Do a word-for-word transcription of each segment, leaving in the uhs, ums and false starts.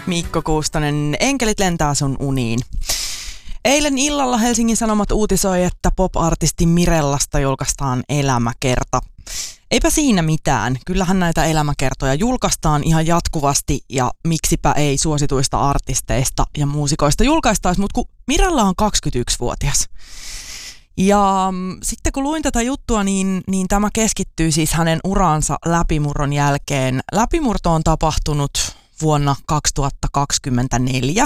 Mikko Kuustonen, enkelit lentää sun uniin. Eilen illalla Helsingin Sanomat uutisoi, että pop-artisti Mirellasta julkaistaan elämäkerta. Eipä siinä mitään. Kyllähän näitä elämäkertoja julkaistaan ihan jatkuvasti ja miksipä ei suosituista artisteista ja muusikoista julkaistaisi, mutta kun Mirella on kaksikymmentäyksivuotias. Ja sitten kun luin tätä juttua, niin, niin tämä keskittyy siis hänen uraansa läpimurron jälkeen. Läpimurto on tapahtunut vuonna kaksituhattakaksikymmentäneljä.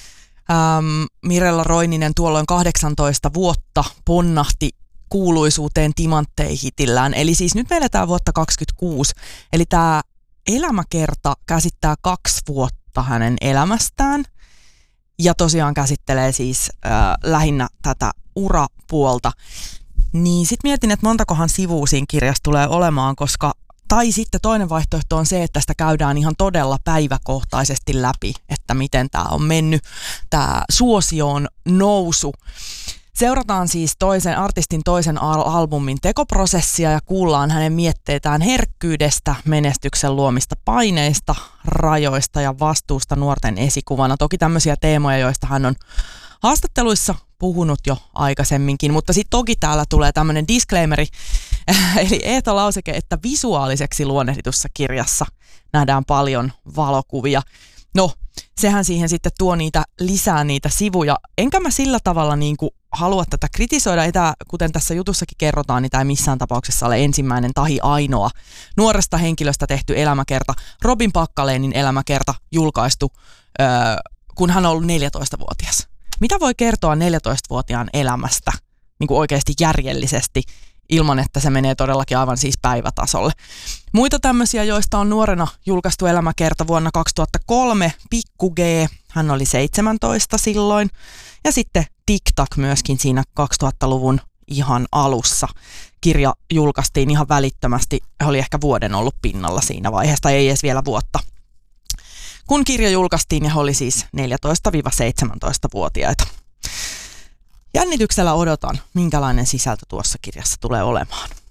Ähm, Mirella Roininen tuolloin kahdeksantoista vuotta ponnahti kuuluisuuteen Timanttei-hitillään. Eli siis nyt me eletään vuotta kaksikymmentäkuusi. Eli tämä elämäkerta käsittää kaksi vuotta hänen elämästään. Ja tosiaan käsittelee siis äh, lähinnä tätä urapuolta. Niin sit mietin, että montakohan sivua siinä kirjassa tulee olemaan, koska tai sitten toinen vaihtoehto on se, että sitä käydään ihan todella päiväkohtaisesti läpi, että miten tämä on mennyt, tämä suosion nousu. Seurataan siis toisen artistin toisen al- albumin tekoprosessia ja kuullaan hänen mietteitään herkkyydestä, menestyksen luomista paineista, rajoista ja vastuusta nuorten esikuvana. Toki tämmöisiä teemoja, joista hän on haastatteluissa puhunut jo aikaisemminkin, mutta sitten toki täällä tulee tämmöinen disclaimeri, eli ehtolauseke, että visuaaliseksi luonnehditussa kirjassa nähdään paljon valokuvia. No, sehän siihen sitten tuo niitä lisää niitä sivuja. Enkä mä sillä tavalla niin kuin halua tätä kritisoida, ei tämä, kuten tässä jutussakin kerrotaan, niin tämä ei missään tapauksessa ole ensimmäinen tahi ainoa nuoresta henkilöstä tehty elämäkerta. Robin Packalénin elämäkerta julkaistu, öö, kun hän on ollut neljätoistavuotias. Mitä voi kertoa neljätoistavuotiaan elämästä niin kuin oikeasti järjellisesti, ilman että se menee todellakin aivan siis päivätasolle? Muita tämmöisiä, joista on nuorena julkaistu elämäkerta vuonna kaksituhattakolme, Pikku G, hän oli seitsemäntoista silloin, ja sitten TikTok myöskin siinä kaksituhattaluvun ihan alussa. Kirja julkaistiin ihan välittömästi, oli ehkä vuoden ollut pinnalla siinä vaiheessa, ei edes vielä vuotta. Kun kirja julkaistiin, ja he oli siis neljätoista–seitsemäntoista-vuotiaita. Jännityksellä odotan, minkälainen sisältö tuossa kirjassa tulee olemaan.